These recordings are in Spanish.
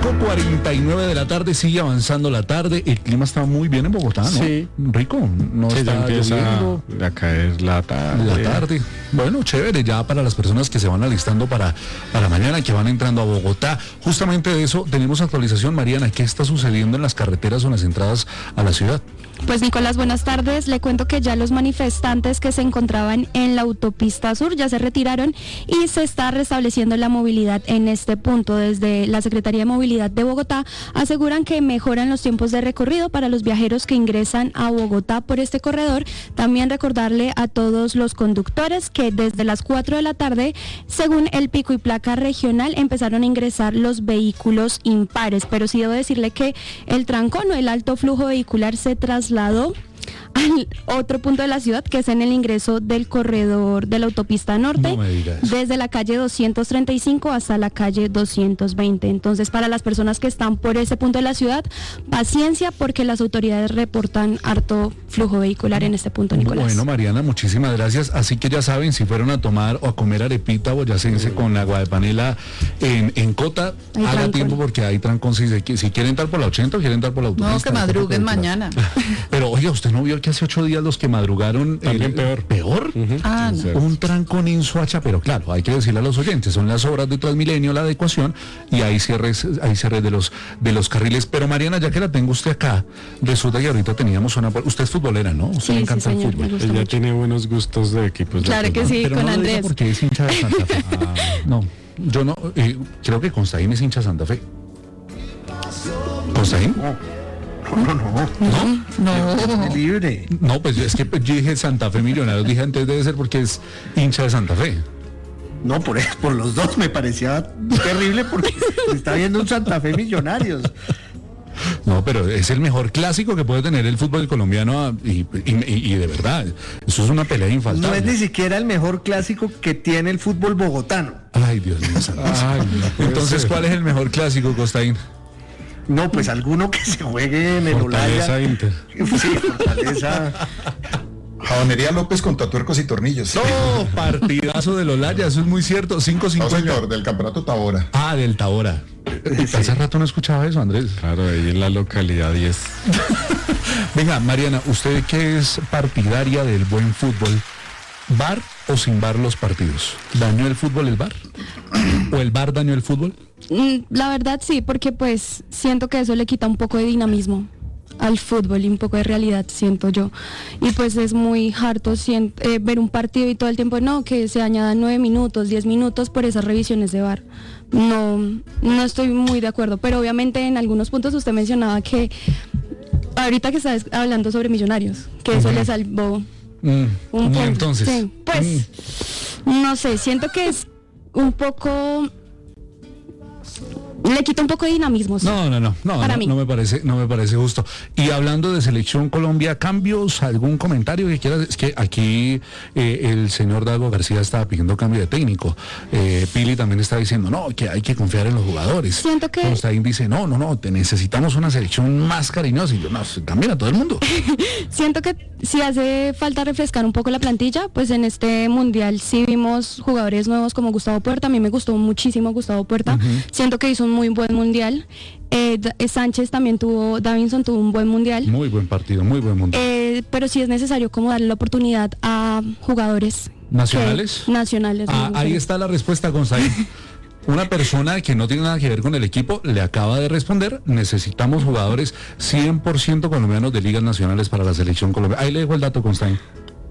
5:49 de la tarde, sigue avanzando la tarde. El clima está muy bien en Bogotá, ¿no? Sí. Rico, no Sí, está ya empieza lloviendo. a caer la tarde. La tarde. Bueno, chévere, ya para las personas que se van alistando para mañana, que van entrando a Bogotá. Justamente de eso tenemos actualización, Mariana. ¿Qué está sucediendo en las carreteras o en las entradas a la ciudad? Pues Nicolás, buenas tardes. Le cuento que ya los manifestantes que se encontraban en la autopista sur ya se retiraron y se está restableciendo la movilidad en este punto. Desde la Secretaría de Movilidad de Bogotá aseguran que mejoran los tiempos de recorrido para los viajeros que ingresan a Bogotá por este corredor. También recordarle a todos los conductores que desde las 4 de la tarde, según el pico y placa regional, empezaron a ingresar los vehículos impares. Pero sí debo decirle que el trancón o el alto flujo vehicular se trasladó al otro punto de la ciudad, que es en el ingreso del corredor de la autopista norte, No me digas. desde la calle 235 hasta la calle 220. Entonces, para las personas que están por ese punto de la ciudad, paciencia, porque las autoridades reportan harto flujo vehicular en este punto, Nicolás. Bueno, Mariana, muchísimas gracias. Así que ya saben, si fueron a tomar o a comer arepita boyacense con agua de panela en Cota, Hay haga trancón. tiempo porque hay trancón. Si quieren entrar por la 80 o quieren entrar por la autopista. No, que madruguen mañana. Pero oye, ¿usted no vio que hace 8 días los que madrugaron? También peor. ¿Peor? Ah, no. Un trancón en Soacha, pero claro, hay que decirle a los oyentes, son las obras de Transmilenio, la adecuación, y hay cierres de los carriles. Pero Mariana, ya que la tengo usted acá, resulta que ahorita teníamos una... Usted es futbolera, ¿no? Usted le Sí, encanta el señor, fútbol. me gusta Ella mucho. tiene buenos gustos de equipos. de Claro que fútbol. sí, Pero con no lo diga Andrés. porque es hincha de Santa Fe. No, yo no, creo que Constaín es hincha de Santa Fe. ¿Constaín? No. Libre. No, pues es que yo dije Santa Fe Millonarios, dije antes debe ser porque es hincha de Santa Fe. No, por los dos me parecía terrible porque está viendo un Santa Fe Millonarios. No, pero es el mejor clásico que puede tener el fútbol colombiano y de verdad, eso es una pelea No infaltable. es ni siquiera el mejor clásico que tiene el fútbol bogotano. Ay, Dios mío, santísimo. Ay, no puede Entonces, ser. ¿cuál es el mejor clásico, Costaín? No, pues alguno que se juegue en el Fortaleza Olaya. Inter. Sí, Fortaleza. Jabonería López contra Tuercos y Tornillos. No, partidazo del Olaya, eso es muy cierto, No, 5:50. señor, del Campeonato Tabora. Ah, del Tabora. Hace rato no escuchaba eso, Andrés. Claro, ahí en la localidad 10. Venga, Mariana, ¿usted qué es partidaria del buen fútbol? ¿VAR o sin VAR los partidos? ¿Dañó el fútbol el VAR? ¿O el VAR dañó el fútbol? La verdad sí, porque pues siento que eso le quita un poco de dinamismo al fútbol y un poco de realidad, siento yo. Y pues es muy harto ver un partido y todo el tiempo, no, que se añadan 9 minutos, 10 minutos por esas revisiones de VAR. No estoy muy de acuerdo, pero obviamente en algunos puntos usted mencionaba que, ahorita que estás hablando sobre Millonarios, que eso le salvó un punto. Entonces, Sí, pues, no sé, siento que es un poco... Le quita un poco de dinamismo. Sí. No, Para mí. no me parece justo. Y hablando de Selección Colombia, ¿cambios? ¿Algún comentario que quieras? Es que aquí el señor Dago García estaba pidiendo cambio de técnico. Pili también está diciendo, no, que hay que confiar en los jugadores. Siento que... Constaín dice, no, necesitamos una selección más cariñosa. Y yo, no, también a todo el mundo. Siento que si hace falta refrescar un poco la plantilla, pues en este mundial sí vimos jugadores nuevos como Gustavo Puerta. A mí me gustó muchísimo Gustavo Puerta. Siento que hizo un muy buen mundial. Sánchez también Davinson tuvo un buen mundial. Muy buen partido, muy buen mundo. Pero sí es necesario como darle la oportunidad a jugadores ¿Nacionales? Nacionales. Ahí está la respuesta, Constaín. Una persona que no tiene nada que ver con el equipo le acaba de responder, necesitamos jugadores 100% colombianos de ligas nacionales para la selección colombiana. Ahí le dejo el dato, Constaín.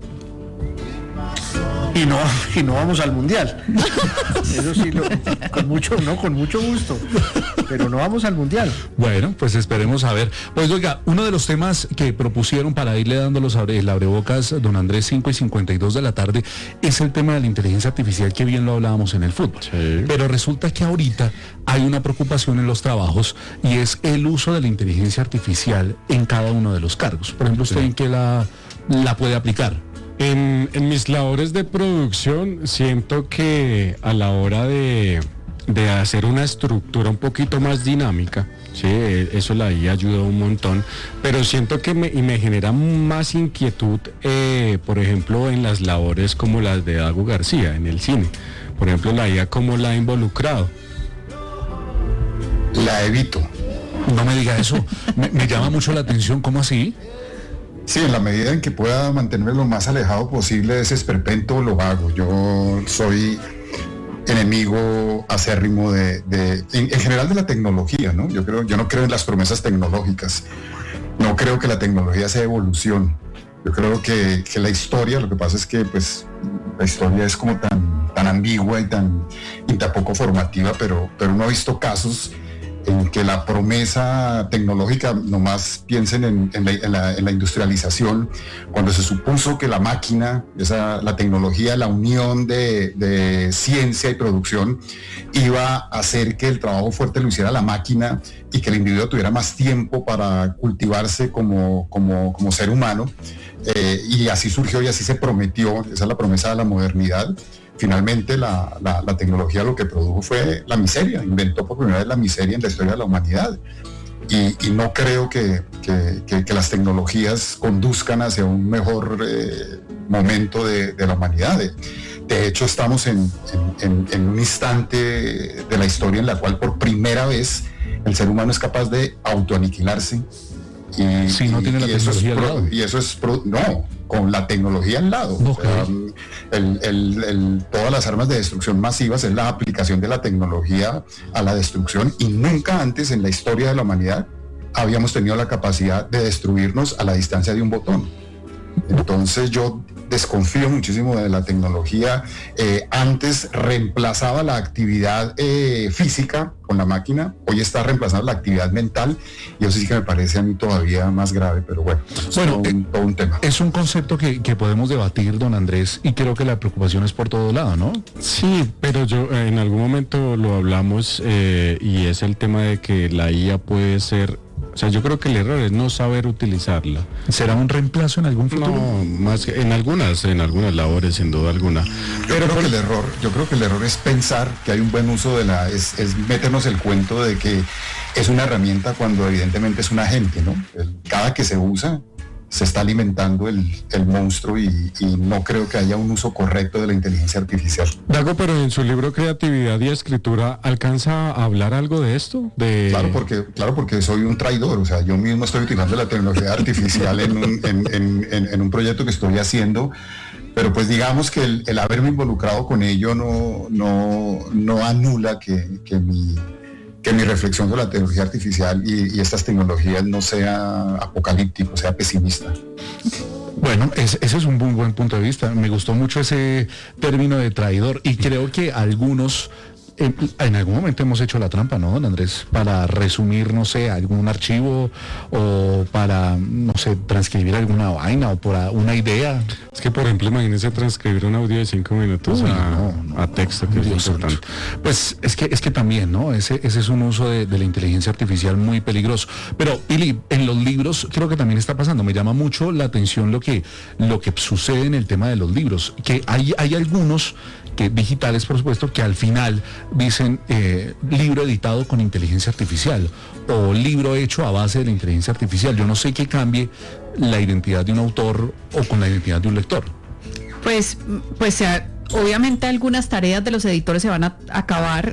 Y no vamos al mundial. Eso sí, con mucho gusto. Pero no vamos al mundial. Bueno, pues esperemos a ver. Pues oiga, uno de los temas que propusieron para irle dando el abrebocas, don Andrés, 5:52 de la tarde, es el tema de la inteligencia artificial, que bien lo hablábamos en el fútbol. Sí. Pero resulta que ahorita hay una preocupación en los trabajos y es el uso de la inteligencia artificial en cada uno de los cargos. Por ejemplo, ¿usted en qué la puede aplicar? En mis labores de producción siento que a la hora de hacer una estructura un poquito más dinámica, sí, eso la IA ayuda un montón, pero siento que me genera más inquietud, por ejemplo, en las labores como las de Dago García, en el cine. Por ejemplo, la IA, ¿cómo la ha involucrado? La evito. No me diga eso, me llama mucho la atención, ¿cómo así? Sí, en la medida en que pueda mantenerme lo más alejado posible de ese esperpento, lo hago. Yo soy enemigo acérrimo en general de la tecnología, ¿no? Yo no creo en las promesas tecnológicas. No creo que la tecnología sea evolución. Yo creo que la historia, lo que pasa es que pues la historia es como tan ambigua y tan poco formativa, pero uno ha visto casos en que la promesa tecnológica, nomás piensen en la industrialización, cuando se supuso que la máquina, la tecnología, la unión de ciencia y producción iba a hacer que el trabajo fuerte lo hiciera la máquina y que el individuo tuviera más tiempo para cultivarse como ser humano, y así surgió y así se prometió, esa es la promesa de la modernidad. Finalmente la tecnología lo que produjo fue la miseria, inventó por primera vez la miseria en la historia de la humanidad. Y no creo que las tecnologías conduzcan hacia un mejor momento de la humanidad. De hecho, estamos en un instante de la historia en la cual por primera vez el ser humano es capaz de autoaniquilarse. Si no tiene la tecnología al lado. Y eso es con la tecnología al lado. Okay. O sea, todas las armas de destrucción masivas es la aplicación de la tecnología a la destrucción, y nunca antes en la historia de la humanidad habíamos tenido la capacidad de destruirnos a la distancia de un botón. Entonces yo desconfío muchísimo de la tecnología. Antes reemplazaba la actividad física con la máquina, hoy está reemplazando la actividad mental, y eso sí que me parece a mí todavía más grave, pero bueno, todo un tema. Es un concepto que podemos debatir, don Andrés, y creo que la preocupación es por todo lado, ¿no? Sí, pero yo en algún momento lo hablamos, y es el tema de que la IA puede ser... O sea, yo creo que el error es no saber utilizarla. ¿Será un reemplazo en algún futuro? No, más que en algunas labores, sin duda alguna. Yo creo que el error es pensar que hay un buen uso es meternos el cuento de que es una herramienta cuando evidentemente es un agente, ¿no? Cada que se usa se está alimentando el monstruo, y no creo que haya un uso correcto de la inteligencia artificial. Dago, pero en su libro Creatividad y Escritura, ¿alcanza a hablar algo de esto? Claro, porque soy un traidor. O sea, yo mismo estoy utilizando la tecnología artificial en un proyecto que estoy haciendo, pero pues digamos que el haberme involucrado con ello no anula que mi reflexión sobre la tecnología artificial y estas tecnologías no sea apocalíptico, sea pesimista. Bueno, ese es un muy buen punto de vista. Me gustó mucho ese término de traidor, y creo que algunos en algún momento hemos hecho la trampa, ¿no, don Andrés? Para resumir, no sé, algún archivo, o para, no sé, transcribir alguna vaina, o por una idea. Es que, por ejemplo, imagínense transcribir un audio de 5 minutos a texto, que es importante. Pues es que también, ¿no? Ese es un uso de la inteligencia artificial muy peligroso. Pero, Pili, en los libros creo que también está pasando. Me llama mucho la atención lo que sucede en el tema de los libros, que hay algunos digitales, por supuesto, que al final dicen libro editado con inteligencia artificial, o libro hecho a base de la inteligencia artificial. Yo no sé qué cambie la identidad de un autor o con la identidad de un lector. Pues obviamente algunas tareas de los editores se van a acabar,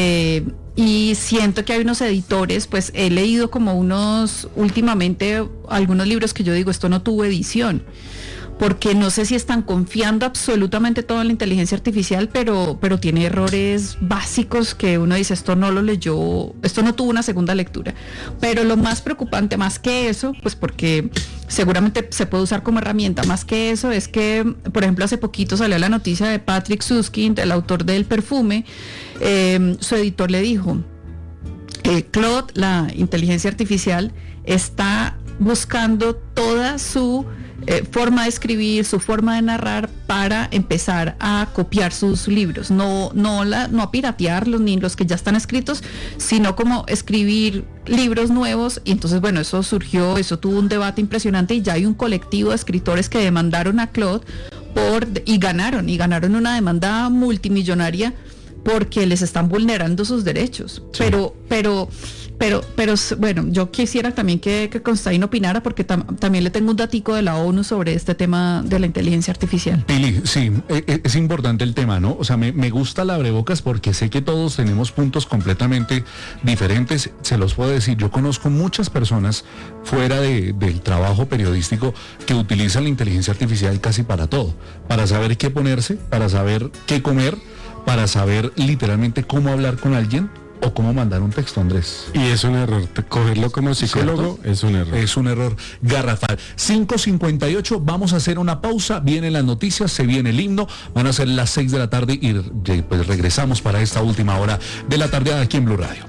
y siento que hay unos editores, pues he leído como últimamente algunos libros que yo digo, esto no tuvo edición, porque no sé si están confiando absolutamente todo en la inteligencia artificial, pero tiene errores básicos que uno dice, esto no lo leyó, esto no tuvo una segunda lectura. Pero lo más preocupante, más que eso, pues porque seguramente se puede usar como herramienta, más que eso, es que, por ejemplo, hace poquito salió la noticia de Patrick Suskind, el autor del Perfume. Su editor le dijo, Claude, la inteligencia artificial, está buscando toda su forma de escribir, su forma de narrar, para empezar a copiar sus libros, no a piratearlos ni los que ya están escritos, sino como escribir libros nuevos. Y entonces, bueno, eso tuvo un debate impresionante, y ya hay un colectivo de escritores que demandaron a Claude y ganaron una demanda multimillonaria porque les están vulnerando sus derechos. Sí. Pero pero bueno, yo quisiera también que Constaín opinara, porque también le tengo un datico de la ONU sobre este tema de la inteligencia artificial. Pili, sí, es importante el tema, ¿no? O sea, me gusta la abrebocas porque sé que todos tenemos puntos completamente diferentes. Se los puedo decir, yo conozco muchas personas fuera del trabajo periodístico que utilizan la inteligencia artificial casi para todo, para saber qué ponerse, para saber qué comer, para saber literalmente cómo hablar con alguien o cómo mandar un texto, Andrés. Y es un error, cogerlo como psicólogo, ¿cierto? Es un error. Es un error garrafal. 5:58, vamos a hacer una pausa, vienen las noticias, se viene el himno, van a ser las 6 de la tarde y pues regresamos para esta última hora de la tarde aquí en Blue Radio.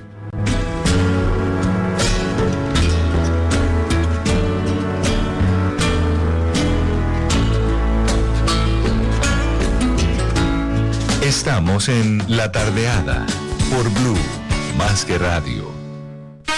Estamos en La Tardeada por Blue, más que radio.